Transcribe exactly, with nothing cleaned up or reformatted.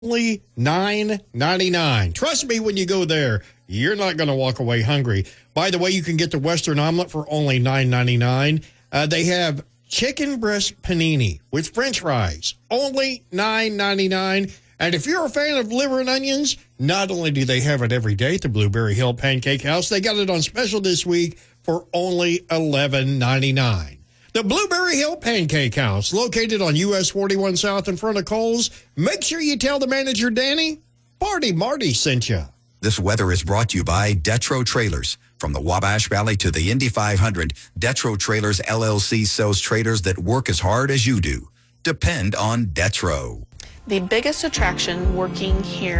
only nine ninety-nine. Trust me, when you go there, you're not going to walk away hungry. By the way, you can get the Western omelet for only nine ninety-nine. Uh, they have chicken breast panini with French fries, only nine ninety-nine. And if you're a fan of liver and onions, not only do they have it every day at the Blueberry Hill Pancake House, they got it on special this week for only eleven ninety-nine. The Blueberry Hill Pancake House, located on U S forty-one South in front of Kohl's. Make sure you tell the manager, Danny, Party Marty sent you. This weather is brought to you by Detro Trailers. From the Wabash Valley to the Indy five hundred, Detro Trailers L L C sells trailers that work as hard as you do. Depend on Detro. The biggest attraction working here